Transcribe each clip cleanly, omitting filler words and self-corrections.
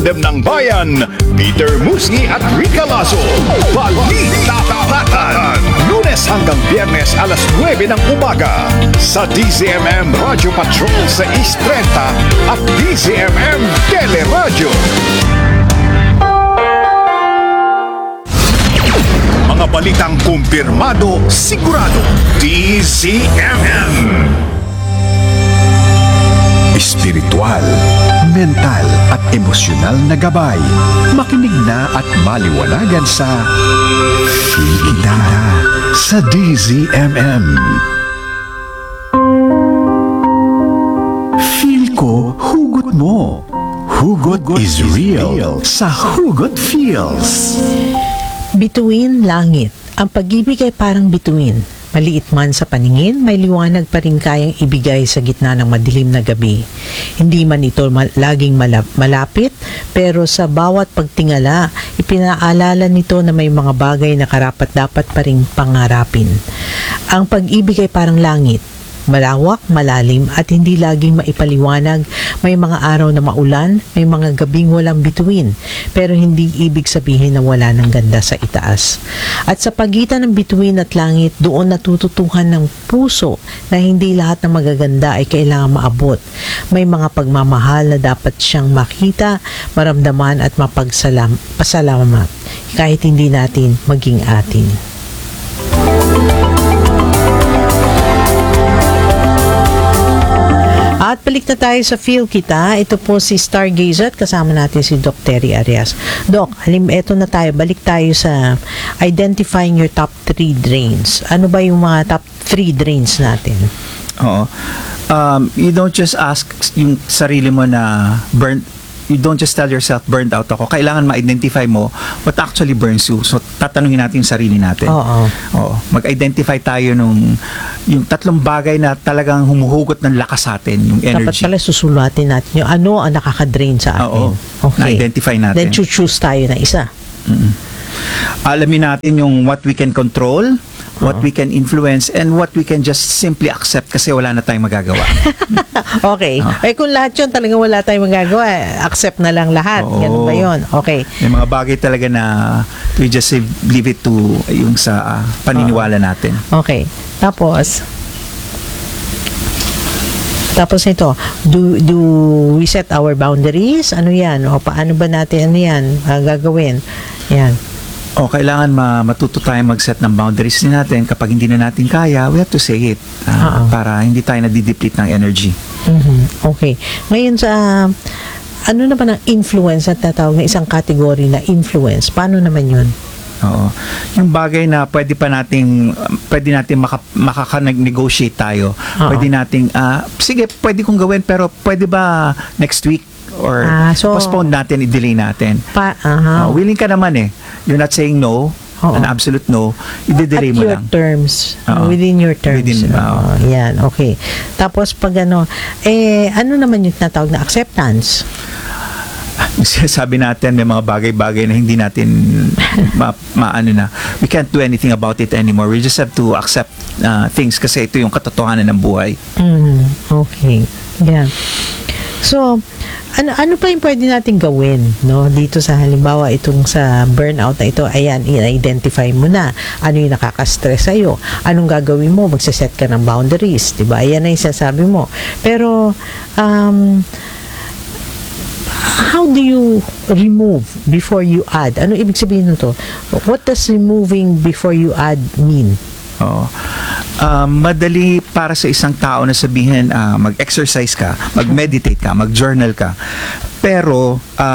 Dem ng Bayan, Peter Musni at Rica Lasso. Balita Tapatan. Lunes hanggang Biyernes alas 9 ng umaga sa DZMM Radio Patrol sa East 30 at DZMM Teleradio. Mga balitang kumpirmado, sigurado. DZMM. Espiritual, mental at emosyonal na gabay. Makinig na at maliwanagan sa Feel Kita sa DZMM. Feel ko, hugot mo. Hugot is real sa Hugot Feels. Bituin langit. Ang pag-ibig ay parang bituin. Maliit man sa paningin, may liwanag pa rin kayang ibigay sa gitna ng madilim na gabi. Hindi man ito laging malapit, pero sa bawat pagtingala, ipinaalala nito na may mga bagay na karapat-dapat pa rin pangarapin. Ang pag-ibig ay parang langit. Malawak, malalim at hindi laging maipaliwanag. May mga araw na maulan, may mga gabing walang bituin, pero hindi ibig sabihin na wala ng ganda sa itaas. At sa pagitan ng bituin at langit, doon natututuhan ng puso na hindi lahat ng magaganda ay kailangan maabot. May mga pagmamahal na dapat siyang makita, maramdaman at pasalamat kahit hindi natin maging atin. At balik na tayo sa Feel Kita. Ito po si Stargazer at kasama natin si Doc Terry Arias. Doc, eto na tayo. Balik tayo sa identifying your top 3 drains. Ano ba yung mga top 3 drains natin? Oo. You don't just ask yung sarili mo na you don't just tell yourself burned out ako. Kailangan ma-identify mo what actually burns you. So, tatanungin natin yung sarili natin. Oo. Mag-identify tayo yung tatlong bagay na talagang humuhugot ng lakas sa atin, yung energy. Dapat pala susulatin natin yung ano ang nakaka-drain sa atin. Oo. Okay. Na-identify natin. Then choose tayo na isa. Alamin natin yung what we can control, what we can influence, and what we can just simply accept kasi wala na tayong magagawa. Okay. Kung lahat yun talagang wala tayong magagawa, accept na lang lahat. Oo. Ganun ba yun? Okay. May mga bagay talaga na we just leave it to yung sa paniniwala natin. Okay. Tapos ito, do we set our boundaries? Ano yan? O paano ba natin gagawin? Yan. Kailangan matuto tayo mag-set ng boundaries din natin. Kapag hindi na natin kaya, we have to say it para hindi tayo nadideplete ng energy. Okay. Ngayon ano naman ang influence at tatawag na isang category na influence? Paano naman yun? Oo. Yung bagay na pwede nating makaka-negotiate tayo. Pwede nating, sige, pwede kong gawin, pero pwede ba next week? Or postpone natin, i-delay natin. Willing ka naman You're not saying no, an absolute no. I-delay mo lang. At your terms. Within your terms. Yan, okay. Tapos pag ano naman yung tinatawag na acceptance? Sabi natin, may mga bagay-bagay na hindi natin we can't do anything about it anymore. We just have to accept things kasi ito yung katotohanan ng buhay. Okay. Yeah. So, ano pa yung pwede natin gawin, no? Dito sa halimbawa, itong sa burnout na ito, ayan, i-identify mo na ano yung nakaka-stress sa'yo. Anong gagawin mo? Magsaset ka ng boundaries, diba? Ayan na yung sasabi mo. Pero, how do you remove before you add? Ano ibig sabihin nito? What does removing before you add mean? Madali para sa isang tao na sabihin mag-exercise ka, mag-meditate ka, mag-journal ka. Pero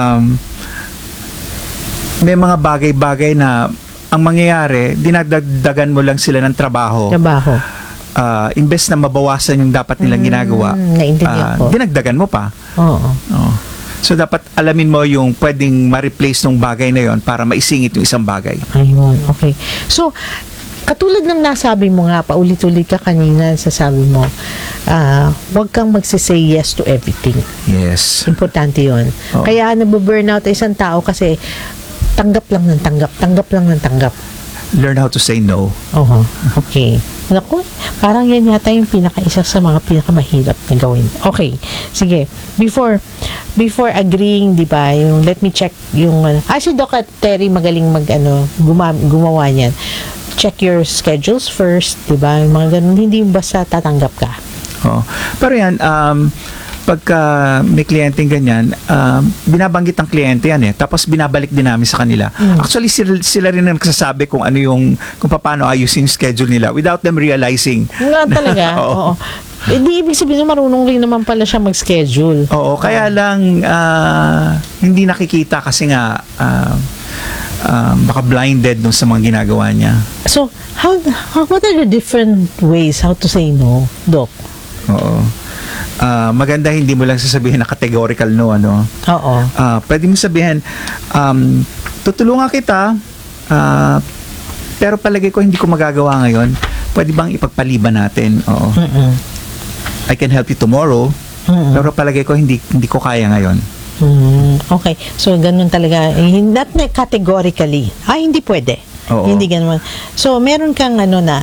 may mga bagay-bagay na ang mangyayari, dinadagdagan mo lang sila ng trabaho. Imbes na mabawasan yung dapat nilang ginagawa, dinagdagan mo pa. So, dapat alamin mo yung pwedeng ma-replace ng bagay na yon para maisingit yung isang bagay. Ayun, okay. So, katulad ng nasabi mo nga, paulit-ulit ka kanina, sasabi mo, huwag kang magsisay yes to everything. Yes. Importante yun. Kaya nabuburnout isang tao kasi tanggap lang ng tanggap. Learn how to say no. Okay. Naku, parang yan yata yung isa sa mga pinakamahirap na gawin. Okay, sige. Before agreeing, di ba, yung let me check yung, si Doc at Terry magaling gumawa niyan. Check your schedules first, di ba? Yung mga ganun, hindi basta tatanggap ka. Oo. Pero yan, pagka may kliyenteng ganyan, binabanggit ng kliyente yan tapos binabalik din namin sa kanila. Actually, sila rin ang nagsasabi kung paano ayusin yung schedule nila without them realizing. Nga talaga, oo. Hindi ibig sabihin marunong rin naman pala siya mag-schedule. Oo, kaya lang hindi nakikita kasi nga baka blinded dun sa mga ginagawa niya. So, what are the different ways how to say no, Doc? Oo. Maganda hindi mo lang sasabihin na categorical no, Oo. Pwede mo sabihin, tutulungan kita, pero palagay ko hindi ko magagawa ngayon. Pwede bang ipagpaliban natin? Oo. I can help you tomorrow, pero palagay ko hindi ko kaya ngayon. Okay. So, ganun talaga. Not categorically. Hindi pwede. Oo. Hindi ganun. So, meron kang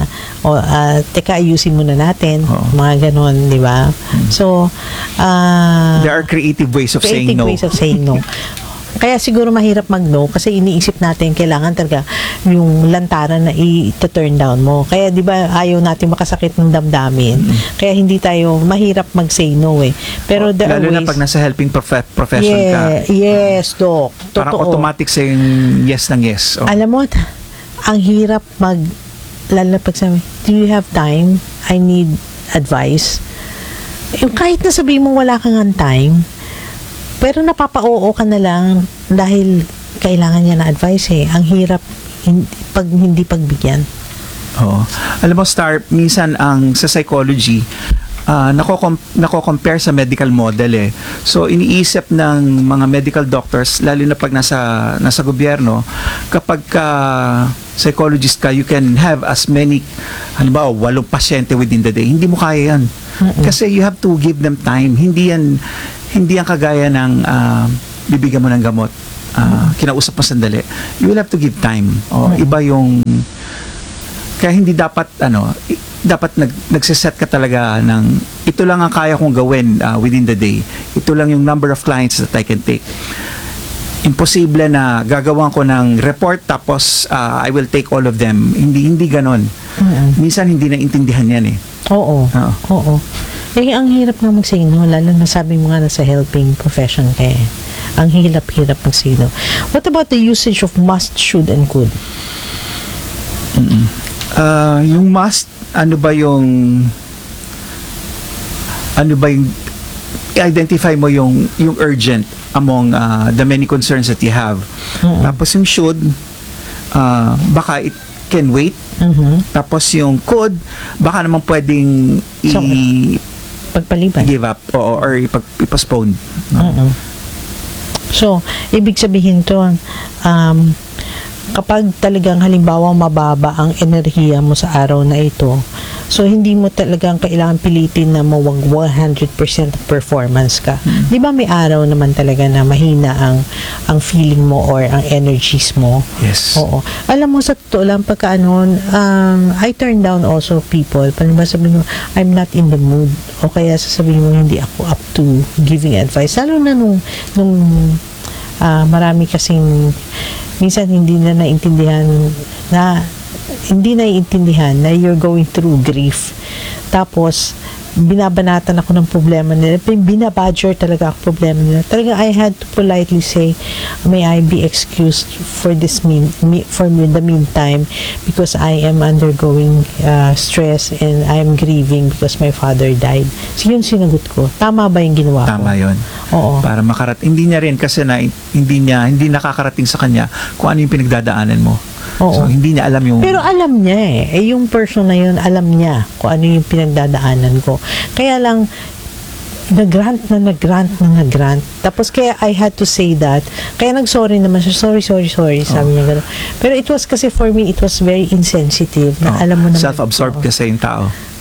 teka, ayusin muna natin. Oo. Mga ganun, di ba? So, there are creative ways of saying no. Creative ways of saying no. Kaya siguro mahirap mag-no kasi iniisip natin kailangan talaga yung lantaran na i-turn down mo. Kaya di ba ayaw natin makasakit ng damdamin. Kaya hindi tayo mahirap mag-say no Pero there lalo are ways, na pag nasa helping profession ka. Yes, Doc. Totoo. Parang automatic sa yung yes ng yes. Alam mo, ang hirap lalo na pag sabi, do you have time? I need advice. Yung kahit na sabihin mo wala kang time, pero napapa-oo ka na lang dahil kailangan niya na advice Ang hirap pag hindi pagbigyan. Oo. Alam mo, Star, minsan sa psychology, nako-compare sa medical model So, iniisip ng mga medical doctors, lalo na pag nasa gobyerno, kapag psychologist ka, you can have as many, 8 pasyente within the day. Hindi mo kaya yan. Kasi you have to give them time. Hindi yan kagaya ng bibigyan mo ng gamot. Kinausap mo sandali. You will have to give time. Iba yung kaya hindi dapat dapat nagsiset ka talaga ng ito lang ang kaya kong gawin within the day. Ito lang yung number of clients that I can take. Imposible na gagawan ko ng report tapos I will take all of them. Hindi ganon. Minsan hindi naintindihan yan Oo. Ang hirap nga mag-say no, lalo na sabi mo nga na sa helping profession kaya. Ang hirap mag-say no. What about the usage of must, should, and could? Yung must, ano ba yung identify mo yung urgent among the many concerns that you have. Tapos yung should, baka it can wait. Tapos yung could, baka naman pwedeng pagpaliban. Give up or i-postpone. So, ibig sabihin to, kapag talagang halimbawa mababa ang enerhiya mo sa araw na ito, so hindi mo talagang kailangan pilitin na mawag 100% performance ka. Di ba may araw naman talaga na mahina ang feeling mo or ang energies mo? Yes. Oo. Alam mo, sa totoo lang, pagka I turn down also people. Paano sabihin mo, I'm not in the mood. O kaya sasabihin mo, hindi ako up to giving advice. Lalo na nung marami kasing minsan hindi naiintindihan na you're going through grief. Tapos binabanatan ako ng problema nila. Binabadger talaga ako problema nila. Talaga I had to politely say, may I be excused for the meantime because I am undergoing stress and I am grieving because my father died. So yun sinagot ko. Tama ba yung ginawa ko? Tama yun. Oo. Para hindi niya rin kasi hindi nakakarating sa kanya kung ano yung pinagdadaanan mo. Oo. So, hindi niya alam yung... Pero alam niya yung person na yun, alam niya kung ano yung pinagdadaanan ko. Kaya lang, nag-grant. Tapos kaya I had to say that. Kaya nag-sorry naman siya. Sorry. Sabi niya gano'n. Pero it was kasi for me, it was very insensitive. Na alam mo naman. Self-absorbed kasi yung tao.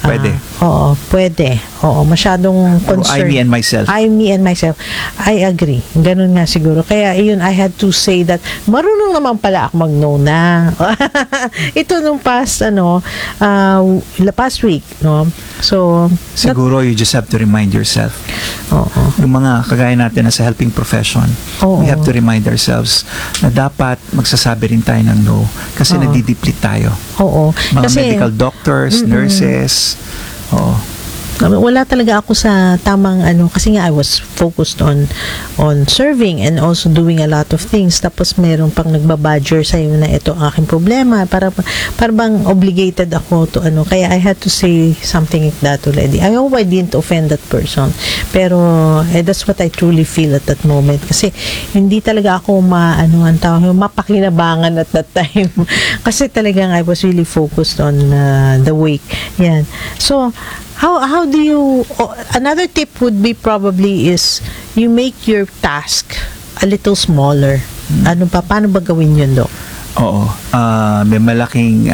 Pwede. Oo, pwede. Oo, masyadong concerned. I, me, and myself. I, me, and myself. I agree. Ganun nga siguro. Kaya, I had to say that, marunong naman pala ako mag-no na. Ito nung past, past week, no? So, siguro, you just have to remind yourself. Oo. Yung mga kagaya natin na sa helping profession, we have to remind ourselves na dapat magsasabi rin tayo ng no. Kasi nadideplete tayo. Oo. Mga Kasi, medical doctors, nurses. Oo. Wala talaga ako sa tamang kasi nga I was focused on serving and also doing a lot of things, tapos meron pang nagbabadger sa na ito ang aking problema, para bang obligated ako to kaya I had to say something like that already. I hope I didn't offend that person, pero that's what I truly feel at that moment, kasi hindi talaga ako mapakinabangan at that time kasi talagang I was really focused on the wake. Yan. So how do you, another tip would be probably is you make your task a little smaller. Paano ba gawin yun, Doc? Oo. May malaking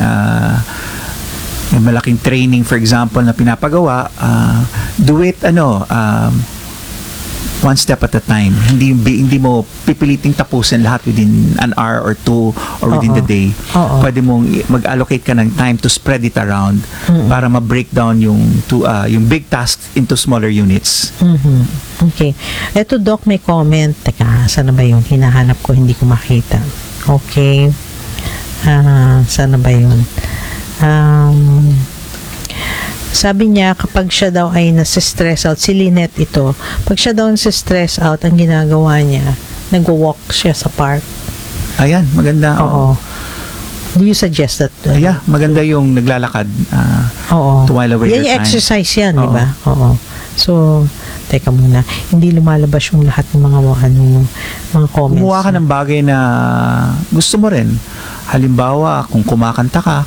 training, for example, na pinapagawa. Do it one step at a time. Hindi mo pipiliting tapusin lahat within an hour or two or within the day. Pwede mong mag-allocate ka ng time to spread it around para ma-break down yung big tasks into smaller units. Okay. Eto, Doc, may comment. Teka, sana ba yun? Hinahanap ko, hindi ko makita. Okay. Sana ba yun? Sabi niya, kapag siya daw ay nasa-stress out, si Lynette ito, pag siya daw nasa-stress out, ang ginagawa niya, nag-walk siya sa park. Ayan, maganda. Oo. Do you suggest that? Yeah, maganda yung naglalakad to while away your yan yung time. exercise yan, di ba? Oo. So, teka muna, hindi lumalabas yung lahat ng mga comments. Kumuha ka ng bagay na gusto mo rin. Halimbawa, kung kumanta ka.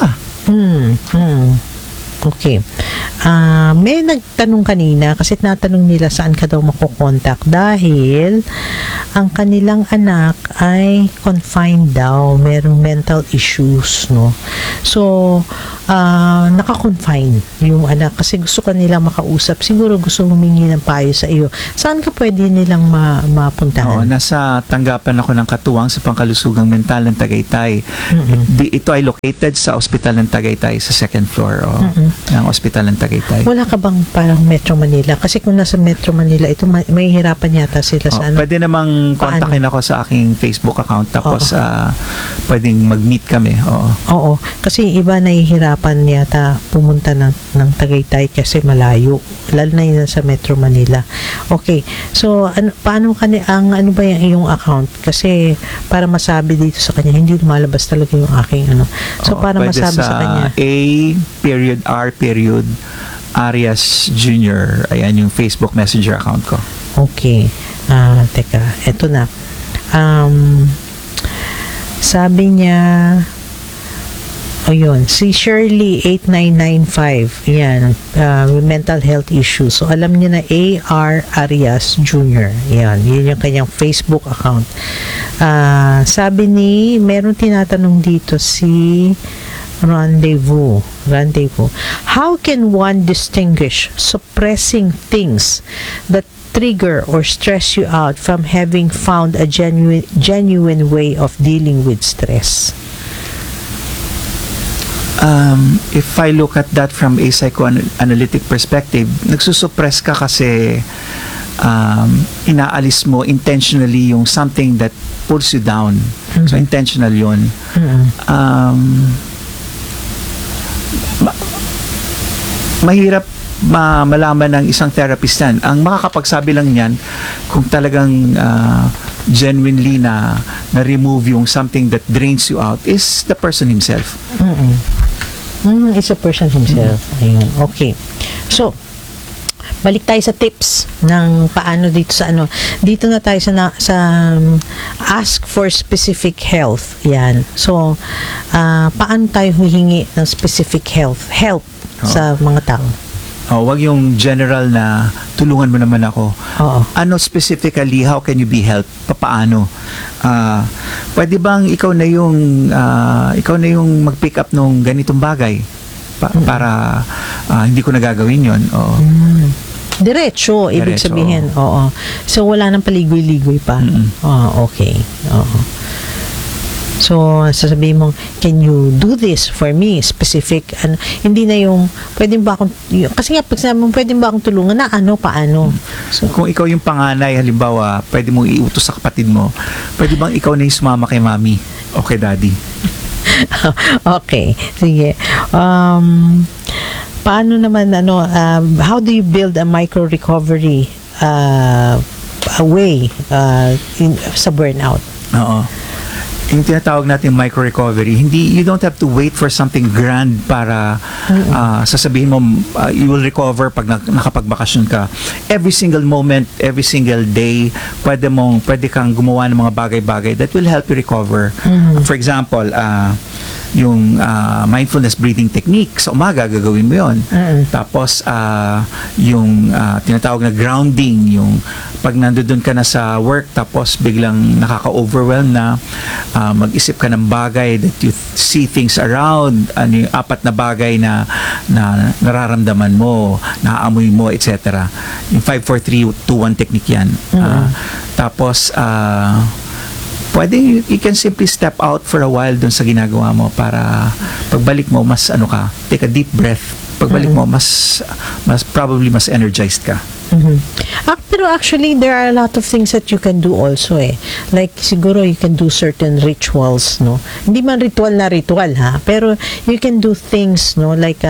Okay. May nagtanong kanina kasi tinatanong nila saan ka daw makukontak dahil ang kanilang anak ay confined daw, merong mental issues, no? So, naka-confine yung anak kasi gusto kanila makausap. Siguro gusto humingi ng payo sa iyo. Saan ka pwede nilang mapuntahan? Nasa tanggapan ako ng katuwang sa pangkalusugang mental ng Tagaytay. Ito ay located sa Ospital ng Tagaytay sa second floor ng Ospital ng Tagaytay. Wala ka bang parang Metro Manila? Kasi kung nasa Metro Manila, ito may hirapan yata sila sa Pwede namang kontakin ako sa aking Facebook account tapos pwedeng mag-meet kami. Oo. Kasi iba nahihirapan yata pumunta ng Tagaytay kasi malayo. Lalo na yun sa Metro Manila. Okay. So, paano ano ba yung iyong account? Kasi para masabi dito sa kanya, hindi lumalabas talaga yung aking So, para masabi sa kanya. A.R. Arias Jr. Ayan yung Facebook Messenger account ko. Okay. Teka. Eto na. Sabi niya, si Shirley 8995, yan, mental health issues. So, alam niyo na A.R. Arias Jr. Yan, yun yung kanyang Facebook account. Sabi meron tinatanong dito si Rendezvous. How can one distinguish suppressing things that trigger or stress you out from having found a genuine way of dealing with stress? If I look at that from a psychoanalytic perspective, nagsusuppress ka kasi inaalis mo intentionally yung something that pulls you down. So, intentional yun. Mahirap malaman ng isang therapist yan. Ang makakapagsabi lang yan kung talagang genuinely na-remove yung something that drains you out is the person himself. It's a person himself. Ayun. Okay. So, balik tayo sa tips ng paano dito sa Dito na tayo sa ask for specific health. Yan. So, paano tayo huhingi ng specific help sa mga tao? Wag yung general na tulungan mo naman ako. Ano specifically, how can you be helped? Paano? Pwede bang ikaw na yung mag-pick up nung ganitong bagay para hindi ko nagagawin yon. Oo. Diretso, ibig Diretso, sabihin. Oo. So, wala nang paligoy-ligoy pa. Okay. Oo. So, sasabihin mo, can you do this for me? Specific. Hindi na yung, pwede ba akong, kasi nga, pag sinabi mo, pwede ba akong tulungan na paano? So, kung ikaw yung panganay, halimbawa, pwede mong iutos sa kapatid mo, pwede bang ikaw na yung sumama kay mami o kay daddy? Okay. Sige. Paano naman, how do you build a micro-recovery way sa burnout? Oo. Yung tinatawag natin micro-recovery, you don't have to wait for something grand para sasabihin mo, you will recover pag nakapagbakasyon ka. Every single moment, every single day, pwede kang gumawa ng mga bagay-bagay that will help you recover. For example, yung mindfulness breathing technique, sa umaga gagawin mo yun. Tapos yung tinatawag na grounding, yung pag nandoon ka na sa work tapos biglang nakaka-overwhelm na, mag-isip ka ng bagay that you see things around, yung 4 na bagay na nararamdaman mo, naaamoy mo, etc. Yung 5-4-3-2-1 technique yan. Tapos pwede, you can simply step out for a while dun sa ginagawa mo para pagbalik mo mas take a deep breath. Pagbalik mo mas probably mas energized ka. Pero actually, there are a lot of things that you can do also Like, siguro you can do certain rituals, no? Hindi man ritual na ritual, ha? Pero you can do things, no? Like,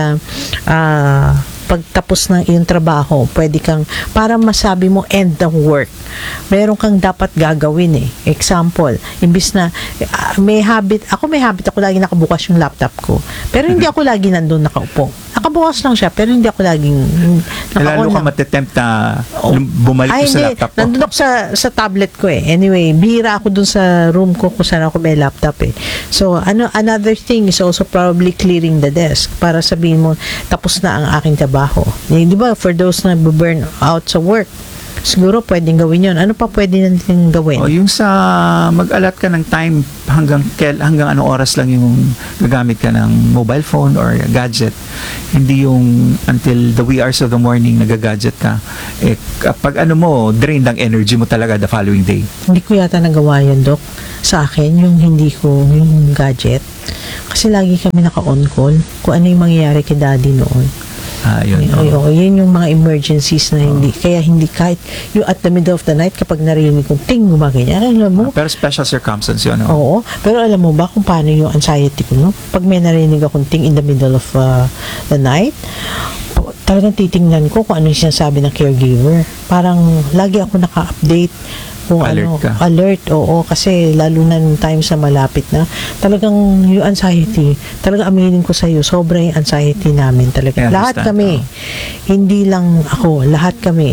pagtapos ng iyong trabaho, pwede kang, para masabi mo end ng work, meron kang dapat gagawin Example, imbis na, may habit ako lagi nakabukas yung laptop ko. Pero hindi ako lagi nandun nakaupo. Nakabukas lang siya, pero hindi ako laging Lalo ka matetempt na bumalik ko sa laptop mo. Nandun ako sa tablet ko Anyway, bihira ako dun sa room ko kung saan ako may laptop So, another thing is also probably clearing the desk para sabihin mo, tapos na ang aking trabaho. Di ba, for those na burn out sa work, siguro pwedeng gawin yun. Ano pa pwede natin gawin? Yung sa mag-alat ka ng time hanggang anong oras lang yung gagamit ka ng mobile phone or gadget. Hindi yung until the wee hours of the morning nagagadget ka. Kapag drained ang energy mo talaga the following day. Hindi ko yata nagawa yun, Doc. Sa akin, yung gadget. Kasi lagi kami naka-on call. Kung ano yung mangyayari kay daddy noon. Yun yung mga emergencies na kaya hindi kahit yung at the middle of the night kapag narinig kong ting gumaganyan, alam mo. Pero special circumstance yun. Oo, pero alam mo ba kung paano yung anxiety ko, no? Pag may narinig akong ting in the middle of the night, talagang titingnan ko kung ano yung sinasabi ng caregiver. Parang lagi ako naka-update kung alert, oo, kasi lalo na ng times na malapit na, talagang yung anxiety, talagang aminin ko sa iyo, sobrang anxiety namin talaga. Lahat kami, hindi lang ako, lahat kami.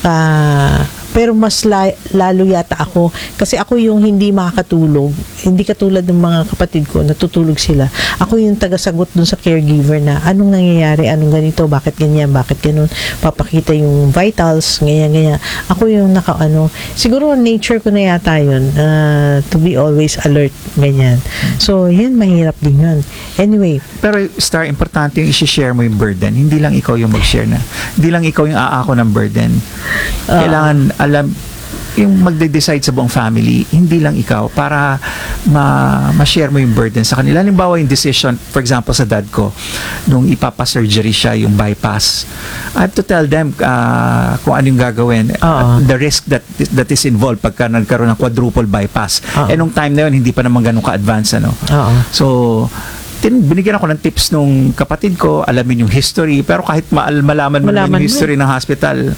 Pero mas lalo yata ako kasi ako yung hindi makakatulog, hindi katulad ng mga kapatid ko natutulog sila. Ako yung tagasagot dun sa caregiver na anong nangyayari, anong ganito, bakit ganyan, bakit ganun, papakita yung vitals, ganyan. Ako yung siguro nature ko na yata yun, to be always alert, ganyan. So yun, mahirap din yun. Anyway, pero Star, importante yung i-share mo yung burden, hindi lang ikaw yung mag-share na, hindi lang ikaw yung aako ng burden. Kailangan alam yung magde-decide sa buong family, hindi lang ikaw, para ma-share mo yung burden sa kanila. Halimbawa yung decision, for example sa dad ko, nung ipapa-surgery siya, yung bypass, I have to tell them kung anong gagawin, the risk that is involved pagka nagkaroon ng quadruple bypass. Nung time na yun, hindi pa naman ganun ka-advance. So, binigyan ako ng tips nung kapatid ko, alamin yung history, pero kahit malaman mo yung history ng hospital,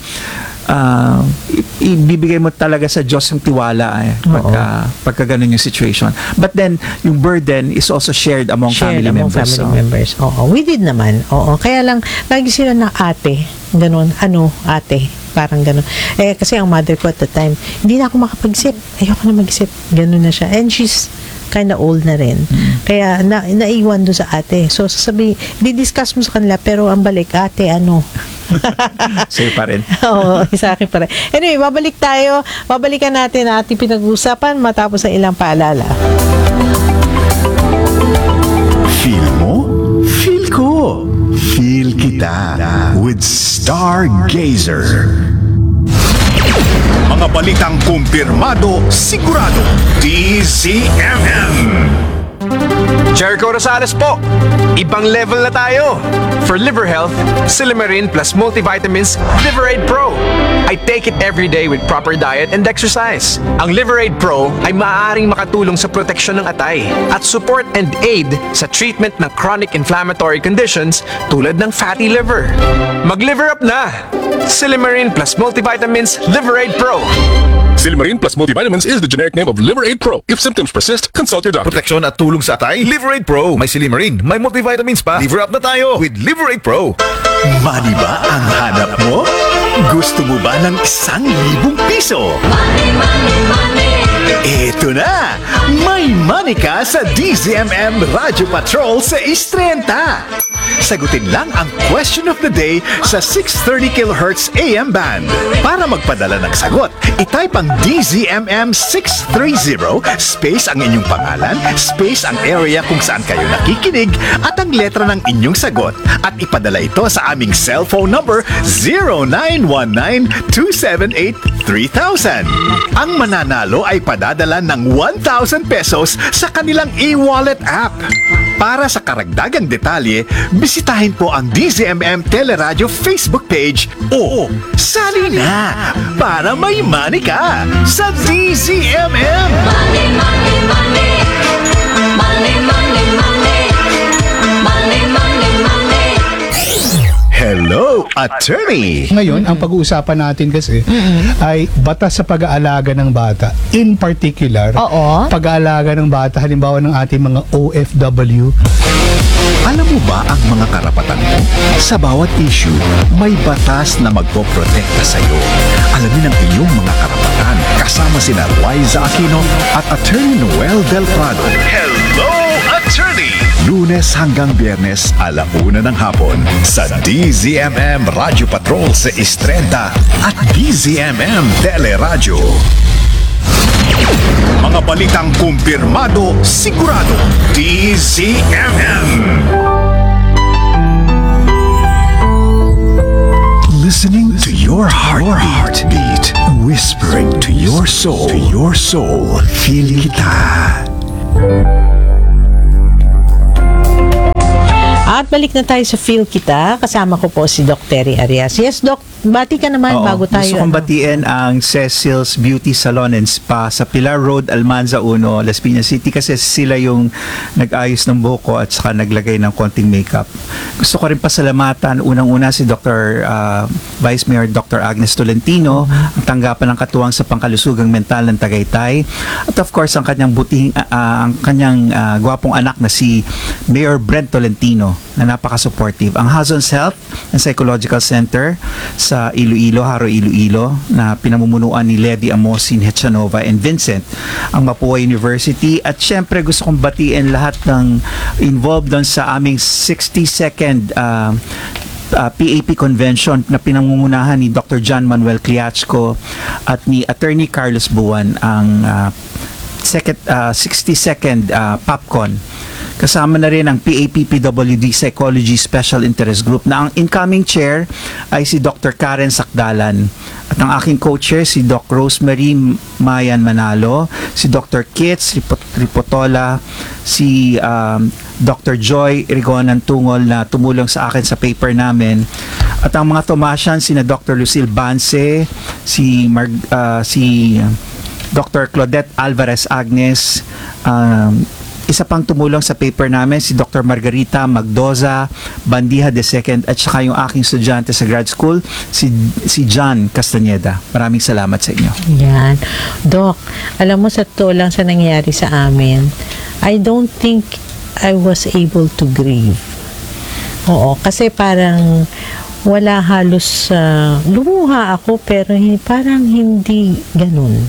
ibibigay mo talaga sa Diyos yung tiwala pagka ganun yung situation. But then, yung burden is also shared among family members. Oo, we did naman. Oo, kaya lang, lagi sila na ate. Ganun, ate. Parang ganun. Kasi ang mother ko at the time, hindi na ako makapag-isip. Ayoko na mag-isip. Ganun na siya. And she's kind of old na rin. Kaya naiwan doon sa ate. So sasabi, di-discuss mo sa kanila, pero ang balik, ate, sa'yo pa rin. Oo, sa akin pa rin. Anyway, babalikan natin ang ating pinag-uusapan matapos ang ilang paalala. Feel mo? Feel ko. Feel Kita with Stargazer. Mga balitang kumpirmado, sigurado, DZMM. Jericho Rosales po. Ibang level na tayo. For liver health, Silymarin plus multivitamins Liverade Pro. I take it every day with proper diet and exercise. Ang Liverade Pro ay maaaring makatulong sa proteksyon ng atay at support and aid sa treatment ng chronic inflammatory conditions tulad ng fatty liver. Mag-liver up na! Silymarin plus multivitamins Liverade Pro. Silymarin plus multivitamins is the generic name of Liverade Pro. If symptoms persist, consult your doctor. Proteksyon at tulong sa atay, Liverade Pro. May Silymarin, may multivitamins pa. Liver up na tayo with Liverade Pro. Money ba ang hanap mo? Gusto mo ba ng 1,000 piso? Money, money, money. Eto na! May money ka sa DZMM Radyo Patrol sa Istrenta. Sagutin lang ang question of the day sa 630 kHz AM band. Para magpadala ng sagot, itype ang DZMM 630, space ang inyong pangalan, space ang area kung saan kayo nakikinig, at ang letra ng inyong sagot. At ipadala ito sa aming cellphone number 0919-278-3000. Ang mananalo ay padadala ng 1,000 pesos sa kanilang e-wallet app. Para sa karagdagang detalye, bisitahin po ang DZMM Teleradio Facebook page o sali na para may money ka sa DZMM. Money, money, money. Money, money, money. Money, money, money. Hello, attorney! Ngayon, ang pag-uusapan natin kasi ay batas sa pag-aalaga ng bata. In particular, pag-aalaga ng bata, halimbawa ng ating mga OFW. Alam mo ba ang mga karapatan mo? Sa bawat issue, may batas na magpoprotekta sa iyo. Alamin ang iyong mga karapatan kasama sina Liza Aquino at Attorney Noel Del Prado. Hello, attorney! Lunes hanggang Biyernes, 1:00 ng hapon sa DZMM Radyo Patrol sa Istrenta at DZMM Teleradio. Mga balitang kumpirmado, sigurado, DZMM. Listening to your heartbeat, whispering to your soul, feel kita. At balik na tayo sa Feel Kita. Kasama ko po si Doc Terry Arias. Yes, Doc. Bati ka naman bago tayo. Gusto kong batiin ang Cecil's Beauty Salon and Spa sa Pilar Road, Almanza 1, Las Piñas City kasi sila yung nag-ayos ng buhok ko at saka naglagay ng konting makeup. Gusto ko rin pasalamatan unang-una si Dr. Vice Mayor Dr. Agnes Tolentino, ang tanggapan ng katuwang sa pangkalusugang mental ng Tagaytay. At of course, ang kanyang gwapong anak na si Mayor Brent Tolentino na napaka-supportive. Ang Hazon's Health and Psychological Center sa Iloilo, Haro Iloilo, na pinamumunuan ni Ledy Amosin, Hechanova and Vincent. Ang Mapua University at syempre gusto kong batiin lahat ng involved doon sa aming 62nd PAP convention na pinamumunahan ni Dr. John Manuel Cliachco at ni Attorney Carlos Buwan ang 62nd PAPCON. Kasama na rin ang PAP-PWD Psychology Special Interest Group na ang incoming chair ay si Dr. Karen Sakdalan. At ang aking co-chair si Doc Rosemary Mayan Manalo, si Dr. Kits Ripotola, si Dr. Joy Rigonan Tungol na tumulong sa akin sa paper namin. At ang mga Tomasian, sina Dr. Lucille Banse, si Dr. Claudette Alvarez Agnes, isa pang tumulong sa paper namin si Dr. Margarita Magdoza Bandiha II at saka yung aking estudyante sa grad school si John Castañeda. Maraming salamat sa inyo. Yan. Doc, alam mo sa to lang sa nangyayari sa amin, I don't think I was able to grieve. Oo, kasi parang wala halos lumuha ako pero parang hindi ganun.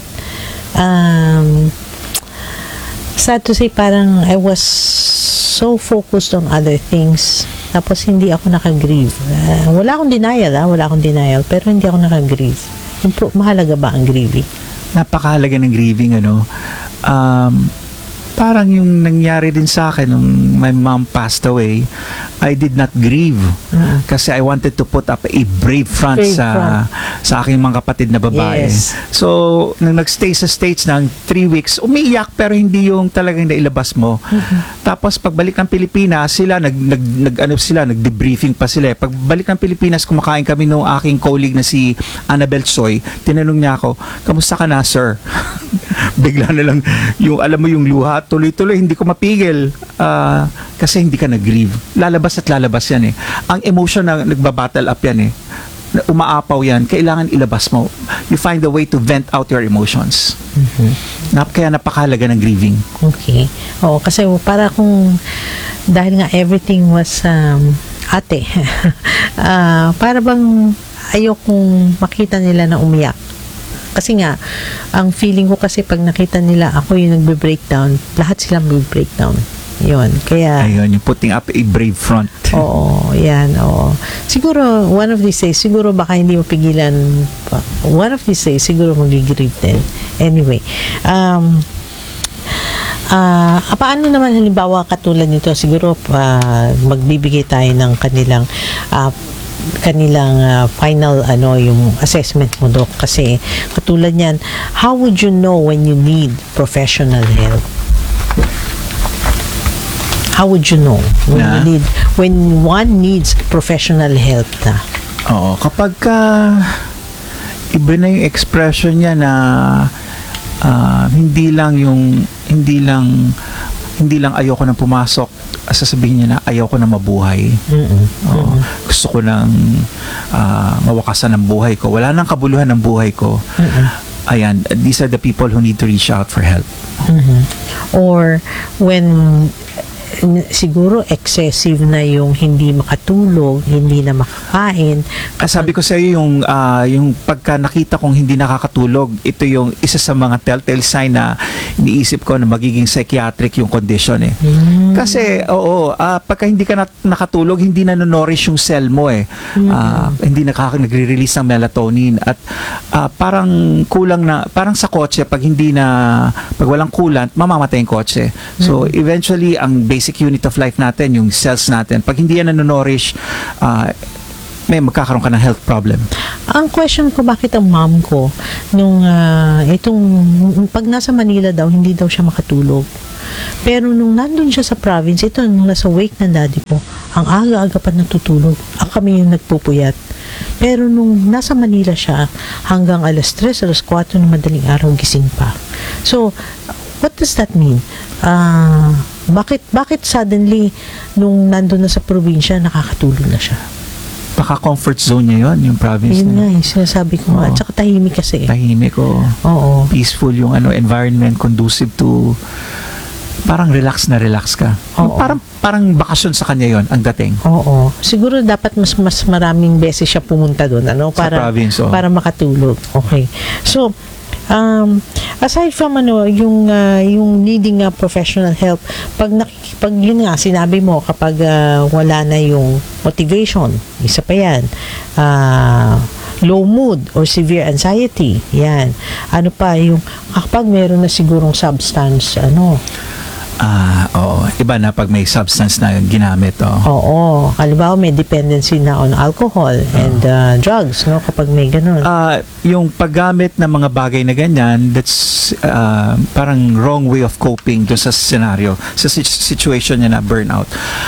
Sad to say, parang I was so focused on other things. Tapos hindi ako naka-grieve. Wala akong denial, pero hindi ako naka-grieve. Mahalaga ba ang grieving? Napakahalaga ng grieving, parang yung nangyari din sa akin nung my mom passed away, I did not grieve kasi I wanted to put up a brave front sa aking mga kapatid na babae. Yes. So, nung nagstay sa States ng 3 weeks, umiiyak pero hindi yung talagang nailabas mo. Tapos pagbalik ng Pilipinas, sila nag-debriefing pa sila. Pagbalik ng Pilipinas, kumakain kami nung aking colleague na si Annabel Soy. Tinanong niya ako, "Kamusta ka na, sir?" Bigla na lang yung alam mo yung luha, tuloy-tuloy hindi ko mapigil kasi hindi ka nag-grieve. Lalabas at lalabas yan eh. Ang emotion na nagbabattle up yan eh. Umaapaw yan, kailangan ilabas mo. You find a way to vent out your emotions. Kaya napakahalaga ng grieving. Okay. Oo, kasi para kung dahil nga everything was ate, para bang ayokong makita nila na umiyak. Kasi nga, ang feeling ko kasi pag nakita nila ako yung nagbe-breakdown, lahat sila magbe-breakdown. Yun. Kaya ayun, yung putting up a brave front. Oo, yan, oo. Siguro, one of these days, siguro baka hindi mapigilan. One of these days, siguro mag-grieve din. Anyway, paano naman halimbawa katulad nito, siguro magbibigay tayo ng kanilang final yung assessment mo, Doc, kasi katulad niyan, how would you know when you need professional help? How would you know when one needs professional help na? Oo, kapag iba na yung expression niya na hindi lang ayoko nang pumasok, sasabihin niya na ayoko na mabuhay. Gusto ko nang mawakasan ng buhay ko. Wala nang kabuluhan ng buhay ko. Ayan, these are the people who need to reach out for help. Or when siguro excessive na yung hindi makatulog, hindi na makakain. Sabi ko sa iyo yung pagka nakita kong hindi nakakatulog, ito yung isa sa mga telltale sign na iniisip ko na magiging psychiatric yung condition eh. Kasi pagka hindi ka nakatulog, hindi na nourish yung cell mo eh. Hindi nagre-release ng melatonin at parang kulang na, parang sa kotse pag walang coolant, mamamatay yung kotse. So eventually ang basic unit of life natin, yung cells natin, pag hindi yan nanonourish, may magkakaroon ka ng health problem. Ang question ko, bakit ang mom ko pag nasa Manila daw, hindi daw siya makatulog. Pero nung nandun siya sa province, nung nasa wake ng daddy ko, ang aga-aga pa natutulog. Kami yung nagpupuyat. Pero nung nasa Manila siya, hanggang alas 3, alas 4 ng madaling araw, gising pa. So, what does that mean? Bakit suddenly nung nandun na sa probinsya nakakatulog na siya? Baka comfort zone niya yun, yung province yun na. Yun nga, sinasabi ko nga. At saka tahimik kasi. Tahimik, Oo. Peaceful yung environment, conducive to parang relax ka. Oo. Parang bakasyon sa kanya yon ang dating. Oo. Siguro dapat mas maraming beses siya pumunta doon, sa province, para makatulog. Okay. So, aside from yung needing professional help, pag yun nga sinabi mo, kapag wala na yung motivation, isa pa yan, low mood or severe anxiety, yan. Ano pa yung kapag meron na sigurong substance, Oo. Iba na pag may substance na ginamit, Oo. Halimbawa, may dependency na on alcohol and drugs, kapag may ganun. Yung paggamit ng mga bagay na ganyan, that's parang wrong way of coping dun sa scenario, sa situation niya na burnout.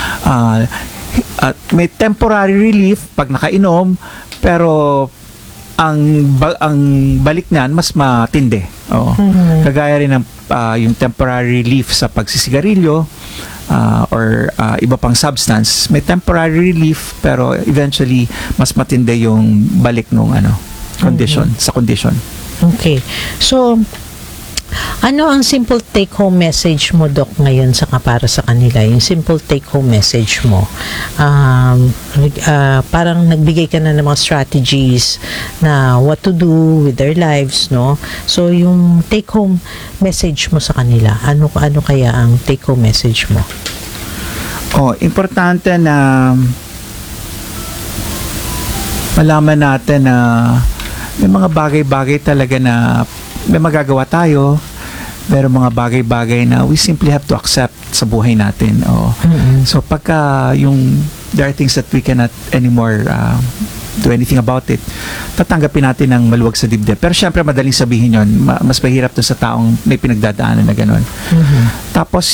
May temporary relief pag nakainom, pero ang balik niyan mas matindi. Kagaya rin ng yung temporary relief sa pagsisigarilyo or iba pang substance, may temporary relief pero eventually mas matindi yung balik nung condition, sa condition. Okay. So, ano ang simple take-home message mo, Doc, ngayon para sa kanila? Yung simple take-home message mo. Parang nagbigay ka na ng mga strategies na what to do with their lives, no? So, yung take-home message mo sa kanila, ano kaya ang take-home message mo? Importante na malaman natin na may mga bagay-bagay talaga na may magagawa tayo, Pero mga bagay-bagay na we simply have to accept sa buhay natin. So pagka there are things that we cannot anymore do anything about it, tatanggapin natin ng maluwag sa dibdib. Pero syempre madaling sabihin yon, mas mahirap to sa taong may pinagdadaanan na gano'n. Tapos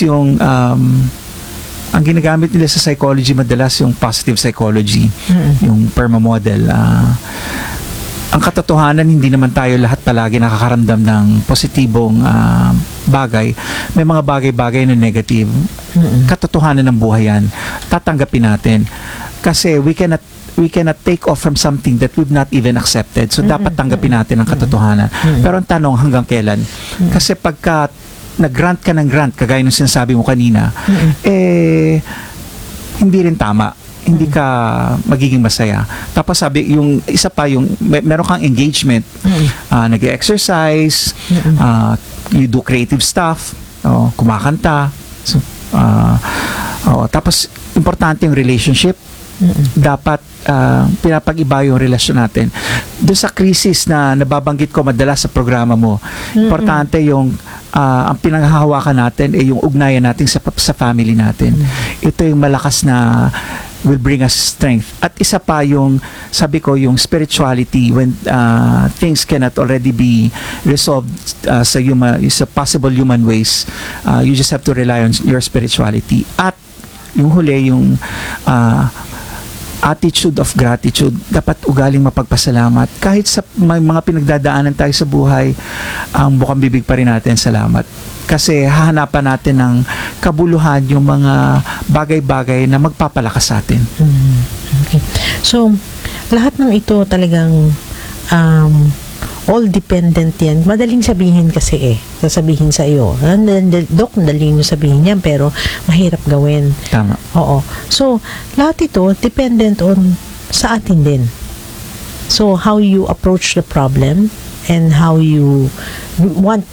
ang ginagamit nila sa psychology madalas yung positive psychology, yung PERMA model. Ang katotohanan, hindi naman tayo lahat palagi nakakaramdam ng positibong bagay. May mga bagay-bagay na negative. Katotohanan ng buhay yan. Tatanggapin natin. Kasi we cannot take off from something that we've not even accepted. So dapat tanggapin natin ang katotohanan. Pero ang tanong, hanggang kailan? Kasi pagka nag-grant ka ng grant, kagaya ng sinasabi mo kanina, hindi rin tama. Hindi ka magiging masaya. Tapos sabi, yung isa pa, meron kang engagement, nag-exercise, you do creative stuff, kumakanta. So, tapos, importante yung relationship. Dapat pinapag-iba yung relasyon natin. Doon sa crisis na nababanggit ko madalas sa programa mo, importante yung ang pinanghahawakan natin ay yung ugnayan natin sa family natin. Ito yung malakas na will bring us strength. At isa pa yung, sabi ko, yung spirituality when things cannot already be resolved sa possible human ways. You just have to rely on your spirituality. At yung huli, yung attitude of gratitude. Dapat ugaling mapagpasalamat. Kahit sa may mga pinagdadaanan tayo sa buhay, ang bukang bibig pa rin natin salamat. Kasi hahanapan natin ng kabuluhan yung mga bagay-bagay na magpapalakas sa atin. Okay. So, lahat ng ito talagang all dependent yan. Madaling sabihin kasi sasabihin sa iyo. Dok, dali nyo sabihin yan, pero mahirap gawin. Tama. Oo. So, lahat ito dependent on sa atin din. So, how you approach the problem and how you want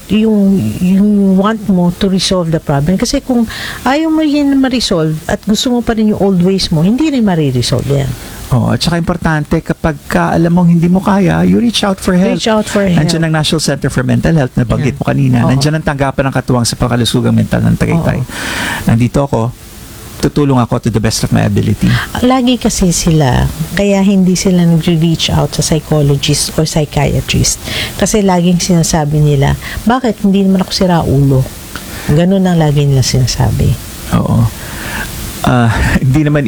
mo to resolve the problem. Kasi kung ayaw mo yan ma-resolve at gusto mo pa rin yung old ways mo, hindi rin ma-resolve yan. At saka importante, kapag alam mong hindi mo kaya, you reach out for help. Reach out for help. Nandiyan ang National Center for Mental Health na banggit mo kanina. Nandiyan ang tanggapan ng katuwang sa pangkalusugang mental ng Tagaytay. Nandito ako, tutulong ako to the best of my ability. Lagi kasi sila, kaya hindi sila nag-reach out sa psychologist or psychiatrist. Kasi laging sinasabi nila, bakit hindi naman ako sira ulo? Ganun ang lagi nila sinasabi. Oo. Hindi naman